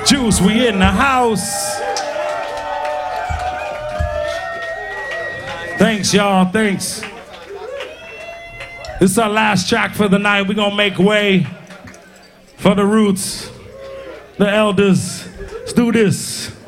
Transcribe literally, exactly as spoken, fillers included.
Juice, we in the house. Thanks, y'all. Thanks. This is our last track for the night. We're gonna make way for the roots, the elders. Let's do this.